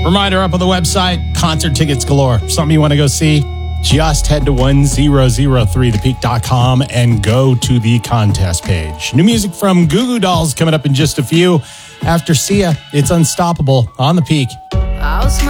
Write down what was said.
Reminder up on the website, concert tickets galore. Something you want to go see? Just head to 1003thepeak.com and go to the contest page. New music from Goo Goo Dolls coming up in just a few. After Sia, it's Unstoppable on the Peak. I was